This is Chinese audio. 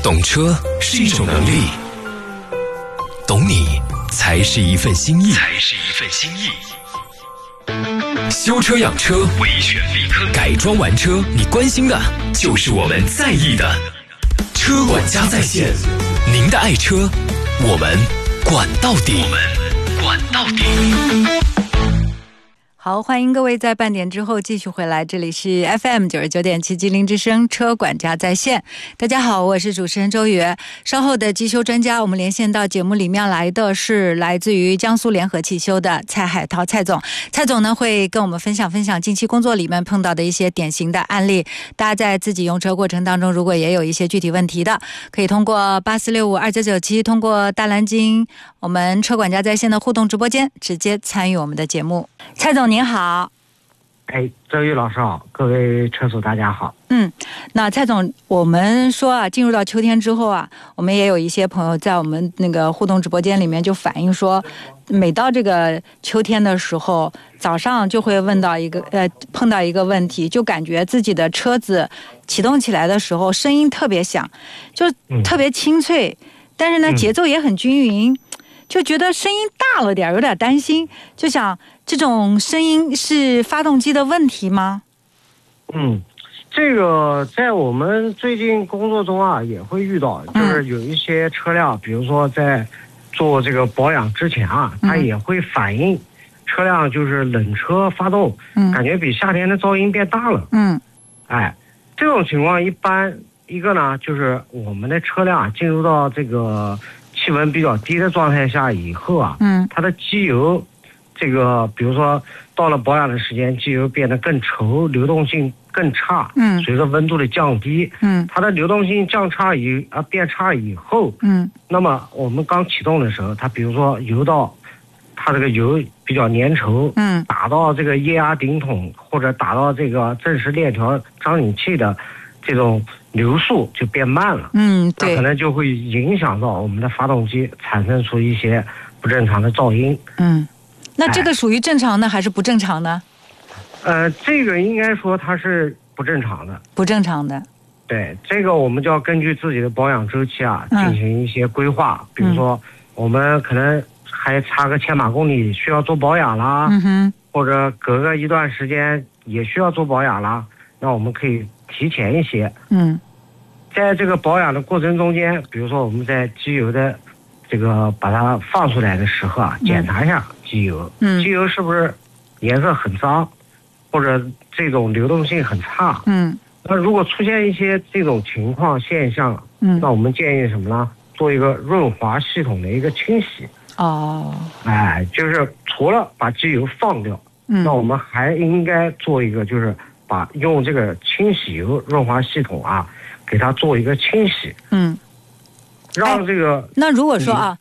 懂车是一种能力，懂你才是一份心意。修车养车，唯选必坑，改装完车，你关心的就是我们在意的。车管家在线，您的爱车，我们管到底。 好，欢迎各位在半点之后继续回来，这里是 FM99.7吉林之声车管家在线。大家好，我是主持人周宇。稍后的机修专家，我们连线到节目里面来的是来自于江苏联合汽修的蔡海涛蔡总。蔡总呢会跟我们分享近期工作里面碰到的一些典型的案例，大家在自己用车过程当中如果也有一些具体问题的，可以通过84652997，通过大蓝鲸我们车管家在线的互动直播间直接参与我们的节目。蔡总您好。 周宇老师好，各位车主大家好。 那蔡总，我们说啊，进入到秋天之后啊，我们也有一些朋友在我们那个互动直播间里面就反映说，每到这个秋天的时候，早上就会碰到一个问题，就感觉自己的车子启动起来的时候声音特别响，就特别清脆，但是呢节奏也很均匀，就觉得声音大了点，有点担心，就想这种声音是发动机的问题吗？ 这个在我们最近工作中啊也会遇到，就是有一些车辆，比如说在做这个保养之前啊，它也会反映车辆就是冷车发动，感觉比夏天的噪音变大了。这种情况一般一个呢，就是我们的车辆进入到这个气温比较低的状态下以后啊，它的机油这个比如说到了保养的时间，机油变得更稠，流动性更差。随着温度的降低，它的流动性变差以后，那么我们刚启动的时候，它比如说它这个油比较粘稠，打到这个液压顶筒或者打到这个正时链条张紧器的这种流速就变慢了。对，那可能就会影响到我们的发动机，产生出一些不正常的噪音。 那这个属于正常的还是不正常的？ 这个应该说它是不正常的。不正常的。 对，这个我们就要根据自己的保养周期啊，进行一些规划。比如说，我们可能还差个千把公里需要做保养啦，或者隔个一段时间也需要做保养啦，那我们可以提前一些。在这个保养的过程中间，比如说我们在机油的这个把它放出来的时候啊，检查一下机油，机油是不是颜色很脏，或者这种流动性很差。那如果出现一些这种情况现象，那我们建议什么呢？做一个润滑系统的一个清洗。就是除了把机油放掉，那我们还应该做一个，就是用这个清洗油润滑系统啊，给它做一个清洗。让这个那如果说啊，